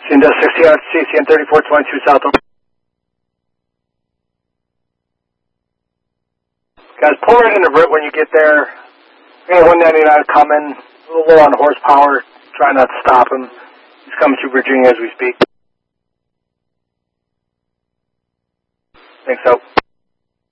Cinda 60 out, CCN 3422 South. Guys, pull right into Britt when you get there. We got 199 coming, a little low on horsepower. Try not to stop him. He's coming through Virginia as we speak. Thanks, out.